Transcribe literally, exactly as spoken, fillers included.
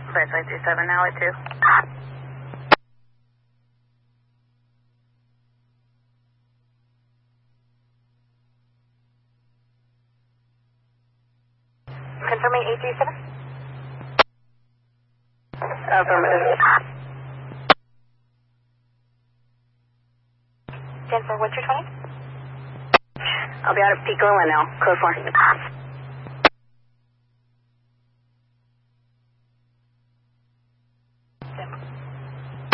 Flight eight three seven, now at two. Confirming eight three seven? Affirmative. Jennifer, what's your twenty? I'll be out of Peak Lowland now. Code four.